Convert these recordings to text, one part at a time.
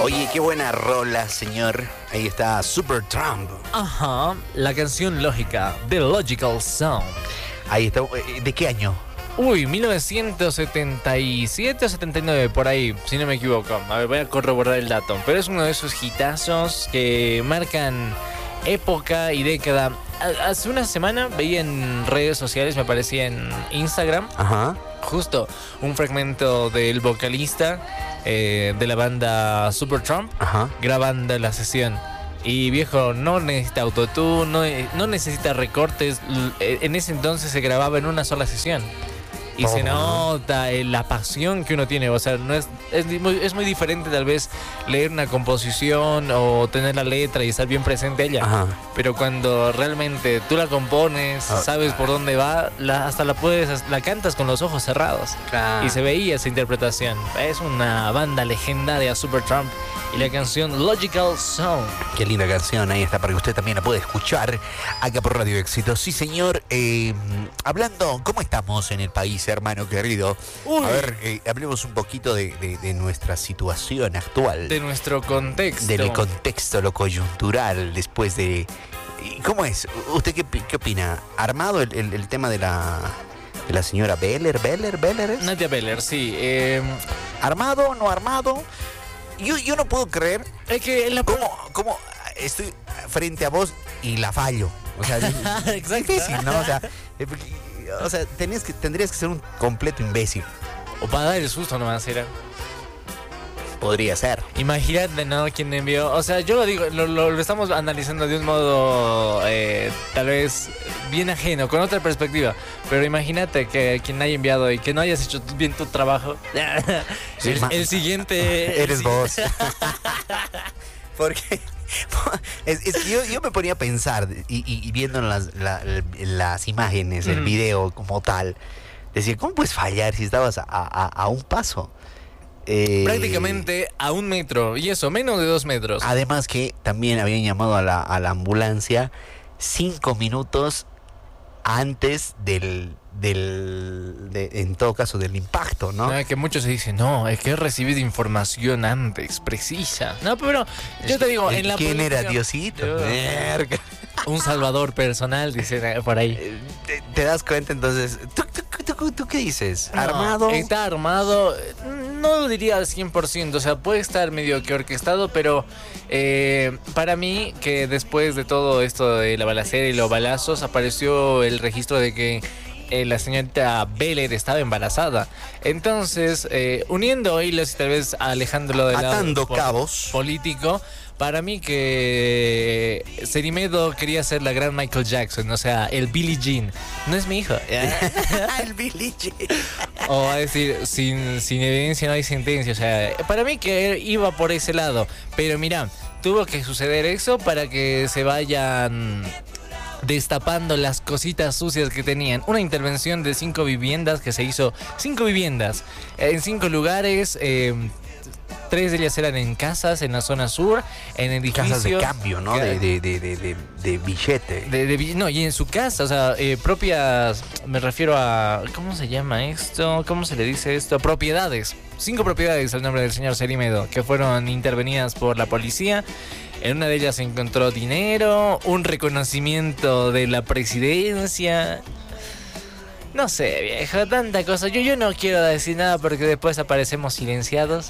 Oye, qué buena rola, señor. Ahí está Supertramp. Ajá, la canción lógica, The Logical Song. Ahí está. ¿De qué año? Uy, 1977 o 79, por ahí, si no me equivoco. A ver, voy a corroborar el dato. Pero es uno de esos hitazos que marcan época y década. Hace una semana veía en redes sociales, me aparecía en Instagram, Ajá. justo un fragmento del vocalista de la banda Supertramp Ajá. grabando la sesión. Y viejo, no necesita autotune, no necesita recortes. En ese entonces se grababa en una sola sesión. Y Todo, se ¿no? nota la pasión que uno tiene. O sea, no es muy diferente tal vez leer una composición o tener la letra y estar bien presente a ella. Ajá. Pero cuando realmente tú la compones, sabes por dónde va, hasta la cantas con los ojos cerrados. Claro. Y se veía esa interpretación. Es una banda legendaria, Supertramp, y la canción Logical Song. Qué linda canción, ahí está, para que usted también la pueda escuchar acá por Radio Éxito. Sí, señor. Hablando, ¿cómo estamos en el país, hermano querido? Uy. A ver, hablemos un poquito de nuestra situación actual. De nuestro contexto. Del contexto, lo coyuntural, después de... ¿Cómo es? ¿Usted qué opina? ¿Armado el tema de la señora Beller es? Nadia Beller, sí. ¿Armado, no armado? Yo no puedo creer Es que cómo estoy frente a vos y la fallo. O sea, Exacto. difícil, ¿no? O sea, tendrías que ser un completo imbécil. O para dar el susto nomás era. Podría ser. Imagínate, ¿no? Quien envió. O sea, yo lo digo, lo estamos analizando de un modo tal vez bien ajeno, con otra perspectiva. Pero imagínate que quien haya enviado y que no hayas hecho bien tu trabajo. El siguiente. Eres vos. Porque es que yo me ponía a pensar y viendo las imágenes, el video como tal, decía, ¿cómo puedes fallar si estabas a un paso? Prácticamente a 1 metro, y eso, menos de 2 metros. Además que también habían llamado a la ambulancia 5 minutos antes en todo caso, del impacto, ¿no? No, es que muchos se dicen, no, es que he recibido información antes, precisa. No, pero yo te digo, en la ¿Quién política, era Diosito? Verga. un salvador personal, dicen por ahí. ¿Te das cuenta entonces? ¿Tú qué dices? No, ¿Armado? está armado, no lo diría al 100%, o sea, puede estar medio que orquestado, pero para mí, que después de todo esto de la balacera y los balazos, apareció el registro de que la señorita Beller estaba embarazada. Entonces, uniendo hilos y tal vez alejándolo del Atando lado cabos. político, para mí que Cerimedo quería ser la gran Michael Jackson, o sea, el Billie Jean. No es mi hijo. El Billie Jean. O a decir, sin evidencia no hay sentencia. O sea, para mí que iba por ese lado. Pero mira, tuvo que suceder eso para que se vayan destapando las cositas sucias que tenían. Una intervención de 5 viviendas que se hizo. 5 viviendas en 5 lugares. 3 de ellas eran en casas en la zona sur, en edificios. Casas de cambio, ¿no? De billete. No, y en su casa, o sea, propias, me refiero a, ¿cómo se llama esto? ¿Cómo se le dice esto? Propiedades. 5 propiedades al nombre del señor Cerimedo, que fueron intervenidas por la policía. En una de ellas se encontró dinero, un reconocimiento de la presidencia. No sé, viejo, tanta cosa. Yo no quiero decir nada porque después aparecemos silenciados.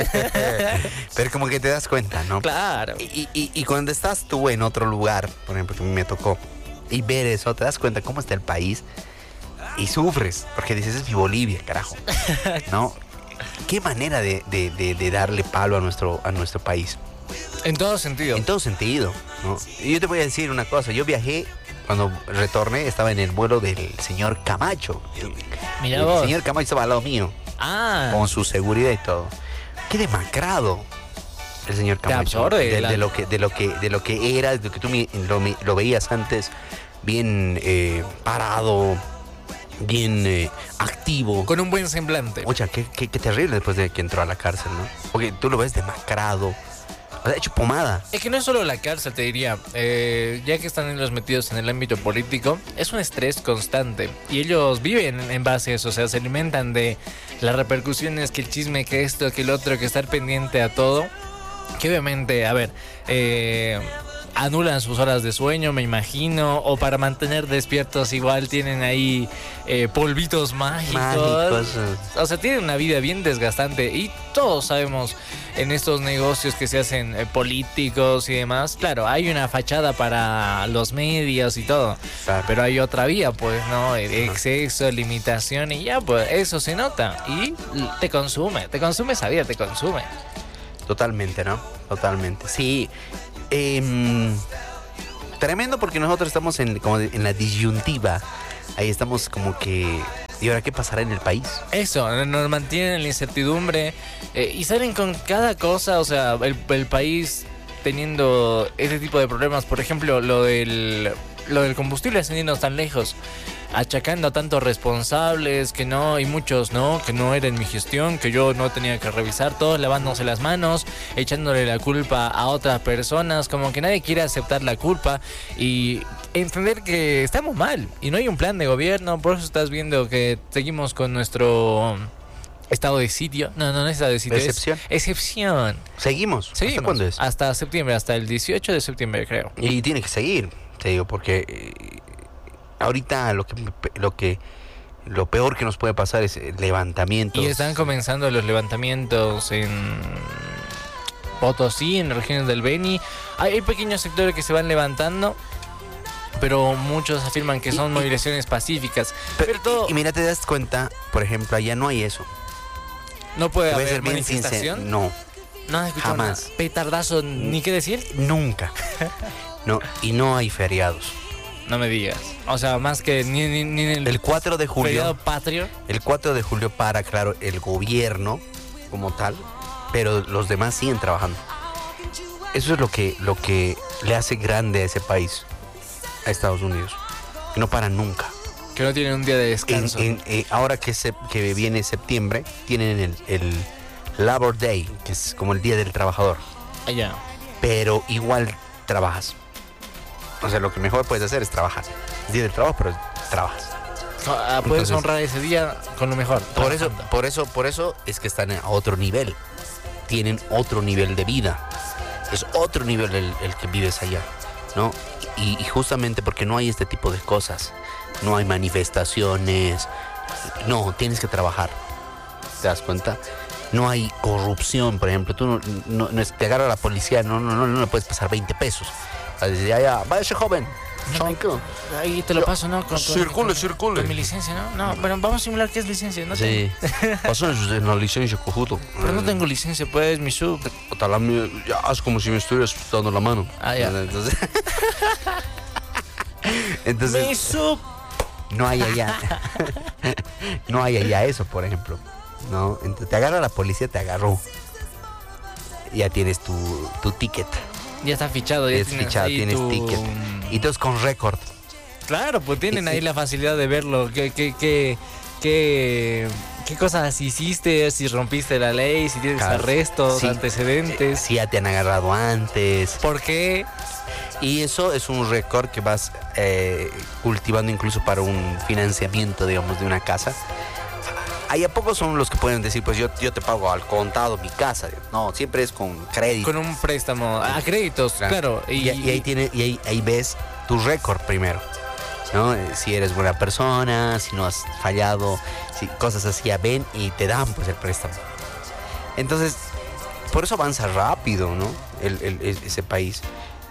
Pero como que te das cuenta, ¿no? Claro. Y cuando estás tú en otro lugar, por ejemplo, que a mí me tocó, y ver eso, te das cuenta cómo está el país y sufres, porque dices, es mi Bolivia, carajo, ¿no? Qué manera de darle palo a nuestro país. En todo sentido. En todo sentido, ¿no? Y yo te voy a decir una cosa, yo viajé, cuando retorné, estaba en el vuelo del señor Camacho. Mira el vos. señor Camacho estaba al lado mío, Ah. con su seguridad y todo. Qué demacrado el señor Te Camacho. absorbe de lo que era, de lo que tú lo veías antes, bien parado, bien activo. Con un buen semblante. Oye, qué terrible después de que entró a la cárcel, ¿no? Porque tú lo ves demacrado, o sea, hecho pomada. Es que no es solo la cárcel, te diría. Ya que están ellos metidos en el ámbito político, es un estrés constante. Y ellos viven en base a eso, o sea, se alimentan de las repercusiones, que el chisme, que esto, que el otro, que estar pendiente a todo. que obviamente, a ver, anulan sus horas de sueño, me imagino, o para mantener despiertos igual tienen ahí polvitos mágicos. O sea, tienen una vida bien desgastante y todos sabemos en estos negocios que se hacen políticos y demás, claro, hay una fachada para los medios y todo, Claro. pero hay otra vía, pues, ¿no? Exceso, limitación y ya, pues, eso se nota y te consume esa vida, te consume. Totalmente, ¿no? Totalmente. Sí. Tremendo porque nosotros estamos en la disyuntiva. Ahí estamos como que... ¿Y ahora qué pasará en el país? Eso, nos mantienen en la incertidumbre y salen con cada cosa, o sea, el país teniendo ese tipo de problemas, por ejemplo, lo del combustible ascendiendo tan lejos, achacando a tantos responsables que no, y muchos no, que no era en mi gestión, que yo no tenía que revisar, todos lavándose las manos, echándole la culpa a otras personas, como que nadie quiere aceptar la culpa y entender que estamos mal y no hay un plan de gobierno. Por eso estás viendo que seguimos con nuestro estado de sitio. No es estado de sitio, ¿Excepción? es excepción. Seguimos. ¿Hasta cuándo es? Hasta septiembre, hasta el 18 de septiembre, creo. Y tiene que seguir, te digo, porque ahorita lo peor que nos puede pasar es levantamientos. Y están comenzando los levantamientos en Potosí, en regiones del Beni. Hay pequeños sectores que se van levantando, pero muchos afirman que son movilizaciones pacíficas. Pero todo... Y mira, te das cuenta, por ejemplo, allá no hay eso. No puede Te voy a haber ser bien manifestación. sincero, no, No has escuchado jamás. nada. Petardazo, ni qué decir. Nunca. No, y no hay feriados. No me digas. O sea, más que ni en El 4 de feriado julio, patrio. el 4 de julio para, claro, el gobierno como tal, pero los demás siguen trabajando. Eso es lo que le hace grande a ese país, a Estados Unidos, que no para nunca. Que no tienen un día de descanso. Ahora que viene septiembre, tienen el Labor Day, que es como el Día del Trabajador, Allá. pero igual trabajas. O sea, lo que mejor puedes hacer es trabajar. Es Día del Trabajo, pero trabajas. Puedes Entonces, honrar ese día con lo mejor. Por eso, trabajando. por eso es que están a otro nivel. Tienen otro nivel de vida. Es otro nivel el que vives allá, ¿no? Y justamente porque no hay este tipo de cosas. No hay manifestaciones. No, tienes que trabajar. ¿Te das cuenta? No hay corrupción, por ejemplo. Tú no te agarra la policía, no le puedes pasar 20 pesos. Desde allá, váyase joven. Tranquilo. Ahí te lo paso, ¿no? Circule. Con mi licencia, ¿no? No, pero vamos a simular que es licencia, ¿no? Sí. Pasan en la licencia, cojudo. Pero no tengo licencia, pues, mi sub. Ya, haz como si me estuvieras dando la mano. Ah, ya. Entonces Mi sub. no hay allá. No hay allá eso, por ejemplo. ¿No? Entonces te agarra la policía, te agarró. Ya tienes tu ticket. Ya está fichado, ya Tienes fichado, ahí tienes tu... ticket. Y todos con récord. Claro, pues tienen ahí la facilidad de verlo. ¿Qué cosas hiciste? Si rompiste la ley, si tienes Claro. arrestos, Sí. antecedentes. Si ya te han agarrado antes. ¿Por qué? Y eso es un récord que vas cultivando incluso para un financiamiento, digamos, de una casa. Hay a pocos son los que pueden decir, pues yo te pago al contado mi casa. No, siempre es con crédito. Con un préstamo a créditos, claro. Y ahí ves tu récord primero, ¿no? Si eres buena persona, si no has fallado, si cosas así, ya ven y te dan pues el préstamo. Entonces, por eso avanza rápido, ¿no? Ese país.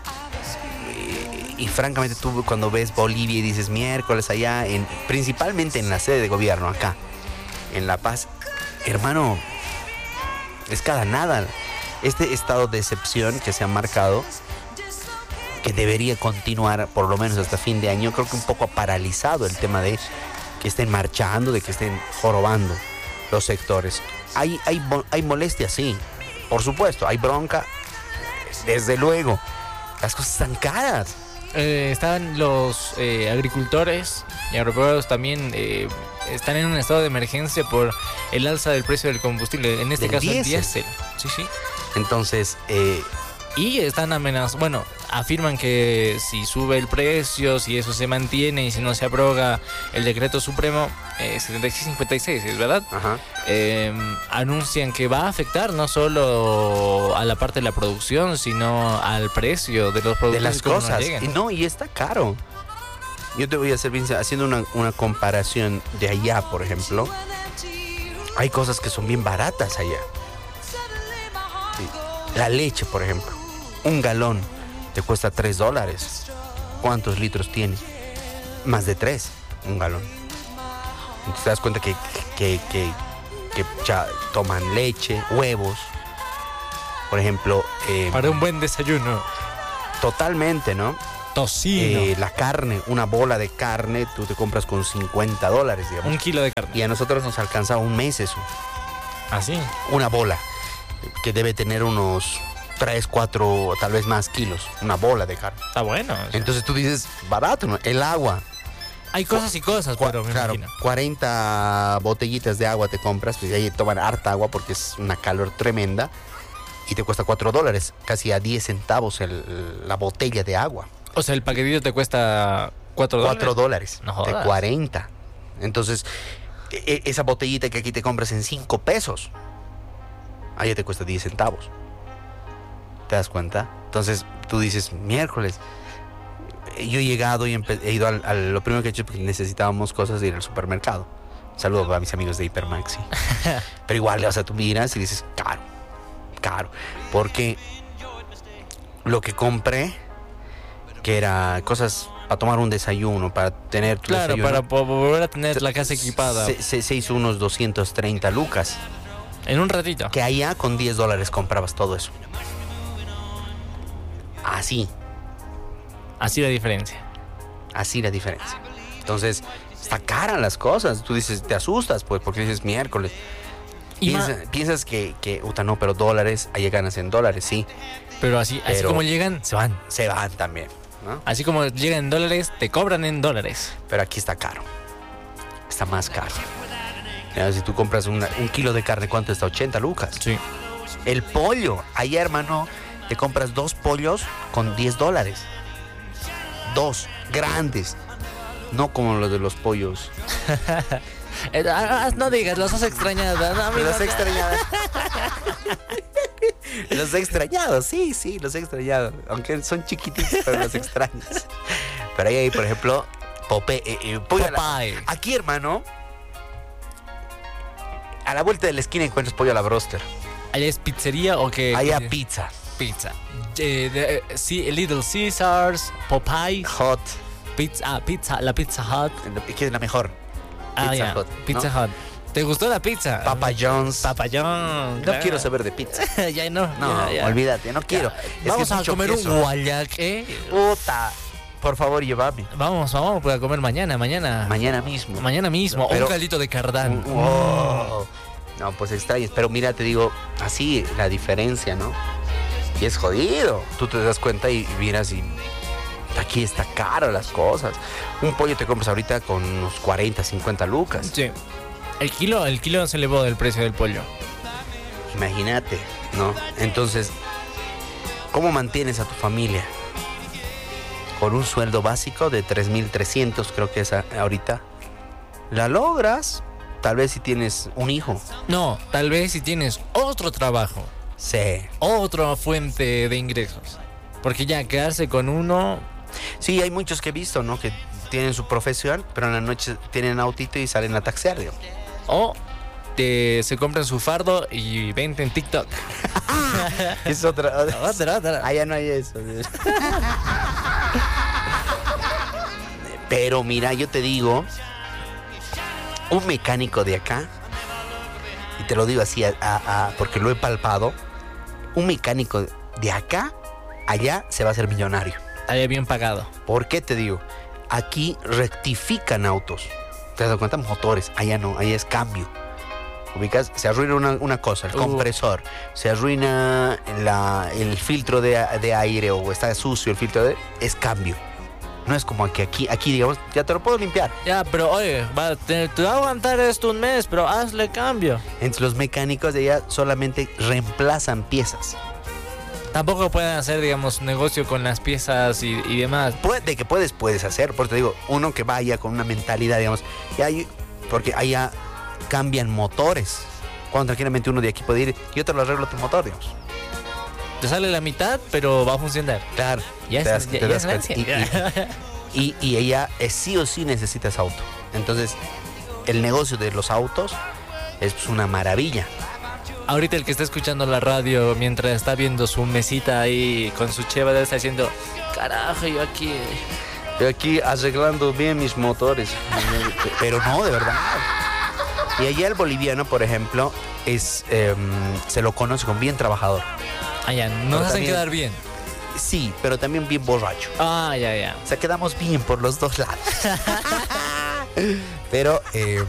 Y francamente tú cuando ves Bolivia y dices miércoles allá, principalmente en la sede de gobierno acá, en La Paz, hermano, es cada nada. Este estado de excepción que se ha marcado, que debería continuar por lo menos hasta fin de año, creo que un poco ha paralizado el tema de que estén marchando, de que estén jorobando los sectores. Hay molestia, sí, por supuesto, hay bronca, desde luego. Las cosas están caras. Están los agricultores y agropecuarios también están en un estado de emergencia por el alza del precio del combustible, en este Del caso el diésel. diésel. Sí. Entonces, Y están amenazando, bueno, afirman que si sube el precio, si eso se mantiene y si no se abroga el decreto supremo 7656, ¿es verdad? Ajá. Anuncian que va a afectar no solo a la parte de la producción, sino al precio de los productos De las y cómo nos cosas. llegan. Y está caro. Yo te voy a hacer bien, haciendo una comparación de allá, por ejemplo. Hay cosas que son bien baratas allá. Sí. La leche, por ejemplo. Un galón te cuesta $3. ¿Cuántos litros tiene? Más de 3, un galón. Entonces te das cuenta que ya toman leche, huevos. Por ejemplo. Para un buen desayuno. Totalmente, ¿no? Tocino. La carne, una bola de carne, tú te compras con $50, digamos. 1 kilo de carne. Y a nosotros nos alcanza un mes eso. Así. Una bola, que debe tener unos 3, 4, tal vez más kilos. Una bola de carne. Está bueno. O sea, Entonces tú dices, barato, ¿no? El agua. hay cosas y cosas, pero me Claro, imagino. 40 botellitas de agua te compras, pues ahí toman harta agua porque es una calor tremenda. Y te cuesta $4, casi a 10 centavos la botella de agua. O sea, el paquetito te cuesta $4. $4 No de jodas. 40. Entonces, esa botellita que aquí te compras en 5 pesos, allá te cuesta 10 centavos. ¿Te das cuenta? Entonces, tú dices, miércoles. Yo he llegado y he ido lo primero que he hecho porque necesitábamos cosas de ir al supermercado. Saludos a mis amigos de Hipermaxi. Pero igual, o sea, tú miras y dices, caro. Porque lo que compré, que era cosas para tomar un desayuno, para tener tu Claro, desayuno, para volver a tener la casa equipada. se hizo unos 230 lucas. En un ratito. Que allá con $10 comprabas todo eso. Así Así la diferencia. la diferencia. Entonces, está cara las cosas. Tú dices, te asustas, pues, porque dices miércoles. Y Piensas que no, pero dólares, allá ganas en dólares, sí. pero así Pero- como llegan, se van. Se van también, ¿no? Así como llegan en dólares, te cobran en dólares. Pero aquí está caro. Está más caro. Ya, si tú compras un kilo de carne, ¿cuánto está? 80 lucas. Sí. El pollo, allá, hermano, te compras 2 pollos con $10. 2 grandes. No como los de los pollos. No digas, los has extrañado. No, a mí Los no- he extrañado. Los he extrañado, sí, los he extrañado. Aunque son chiquititos, pero los extrañas. Pero ahí hay, por ejemplo, pollo a la- Popeye. Aquí, hermano, a la vuelta de la esquina encuentras pollo a la broster. ¿Allá es pizzería o qué? Allá pizza, Pizza. Sí, Little Caesars, Popeye, hot, pizza, la Pizza Hut. que es la mejor. Ah, Pizza ya, Hut, Pizza ¿no? Hut. ¿Te gustó la pizza? Papa John's. Papayón. No quiero saber de pizza. Ya no. No, ya. olvídate, no quiero. Ya. Es que Vamos es a mucho comer queso. un guayaque. Puta, por favor, llévame. Vamos a comer mañana. Mañana mismo. Mañana mismo. Pero- un caldito de cardán. Wow. No, pues extrañas. Pero mira, te digo, así la diferencia, ¿no? Y es jodido. Tú te das cuenta y miras y aquí está caro las cosas. Un pollo te compras ahorita con unos 40, 50 lucas. Sí. El kilo se elevó del precio del pollo. Imagínate, ¿no? Entonces, ¿cómo mantienes a tu familia? Con un sueldo básico de 3,300, creo que es ahorita. ¿La logras? Tal vez si tienes un hijo. No, tal vez si tienes otro trabajo, Sí. otra fuente de ingresos. Porque ya quedarse con uno, Sí, hay muchos que he visto, ¿no? Que tienen su profesión, pero en la noche tienen autito y salen a taxear, digo. o se compran su fardo y venden en TikTok. Es otra. Otra. Allá no hay eso. Pero mira, yo te digo, un mecánico de acá, y te lo digo así porque lo he palpado, un mecánico de acá, allá se va a hacer millonario. Había bien pagado. ¿Por qué te digo? Aquí rectifican autos. ¿Te das cuenta? Motores. Allá no, allá es cambio. ¿Ubicas? Se arruina una cosa, el compresor. Se arruina el filtro de aire o está sucio el filtro es cambio. No es como que aquí digamos, ya te lo puedo limpiar. Ya, pero oye, te va a aguantar esto un mes, pero hazle cambio. Entre los mecánicos de allá solamente reemplazan piezas. Tampoco pueden hacer, digamos, negocio con las piezas y demás. De que puedes hacer, por eso te digo, uno que vaya con una mentalidad, digamos, porque allá cambian motores. Cuando tranquilamente uno de aquí puede ir y otro lo arregla tu motor, digamos. Te sale la mitad, pero va a funcionar. Claro. Ya es ganancia. Y ella sí o sí necesita ese auto. Entonces, el negocio de los autos es pues, una maravilla. Ahorita el que está escuchando la radio mientras está viendo su mesita ahí con su cheva, está diciendo, carajo, yo aquí arreglando bien mis motores. Pero no, de verdad. Y allá el boliviano, por ejemplo, se lo conoce como bien trabajador. Ya, nos hacen quedar bien. Sí, pero también bien borracho. Ya. O sea, quedamos bien por los dos lados. Pero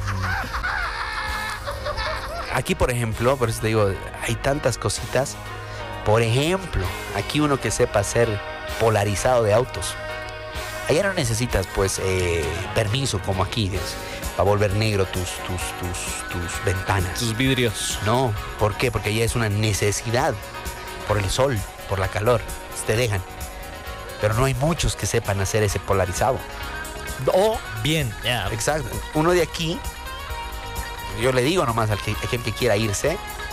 aquí, por ejemplo, por eso te digo, hay tantas cositas. Por ejemplo, aquí uno que sepa hacer polarizado de autos. Allá no necesitas, pues, permiso como aquí, para volver negro tus ventanas. Tus vidrios. No, ¿por qué? Porque allá es una necesidad. Por el sol, por la calor, te dejan. Pero no hay muchos que sepan hacer ese polarizado. Bien, ya. Exacto. Uno de aquí, yo le digo nomás al que quiera irse,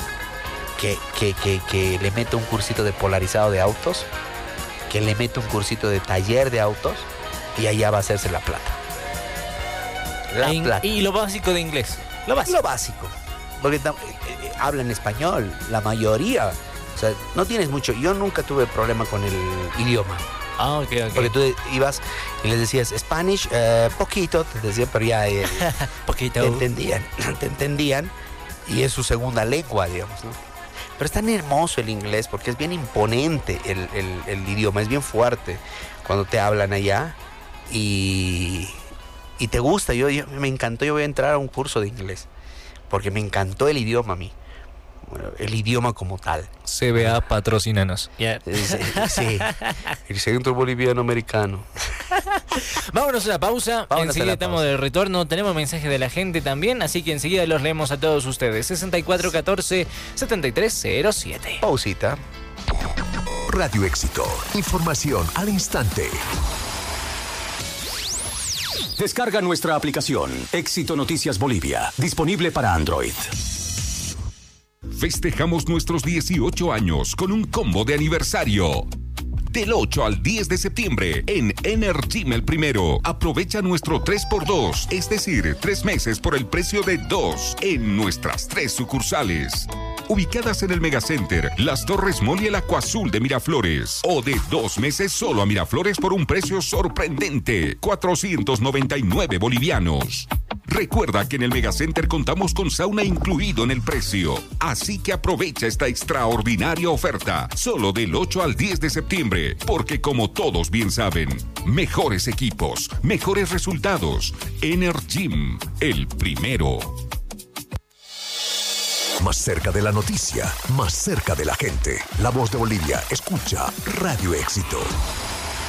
que le meta un cursito de polarizado de autos, que le meta un cursito de taller de autos, y allá va a hacerse la plata. Plata. Y lo básico de inglés. Lo básico. Porque hablan español, la mayoría. O sea, no tienes mucho. Yo nunca tuve problema con el idioma. Ok. Porque tú ibas y les decías Spanish, poquito, te decían, pero ya poquito. Te entendían y es su segunda lengua, digamos, ¿no? Pero es tan hermoso el inglés porque es bien imponente el idioma, es bien fuerte cuando te hablan allá y te gusta. Me encantó, yo voy a entrar a un curso de inglés porque me encantó el idioma a mí. Bueno, el idioma como tal. CBA, patrocínanos. Yeah. Sí, el Centro Boliviano Americano. Vámonos a la pausa. Enseguida estamos de retorno. Tenemos mensajes de la gente también, así que enseguida los leemos a todos ustedes. 6414-7307. Pausita. Radio Éxito. Información al instante. Descarga nuestra aplicación Éxito Noticias Bolivia, disponible para Android. Festejamos nuestros 18 años con un combo de aniversario. Del 8 al 10 de septiembre en Energym El Primero. Aprovecha nuestro 3x2, es decir, 3 meses por el precio de 2 en nuestras 3 sucursales. Ubicadas en el Megacenter, Las Torres Mall y el Acuazul de Miraflores. O de 2 meses solo a Miraflores por un precio sorprendente, 499 bolivianos. Recuerda que en el Megacenter contamos con sauna incluido en el precio. Así que aprovecha esta extraordinaria oferta, solo del 8 al 10 de septiembre. Porque como todos bien saben, mejores equipos, mejores resultados. Energym, El Primero. Más cerca de la noticia, más cerca de la gente. La Voz de Bolivia, escucha Radio Éxito.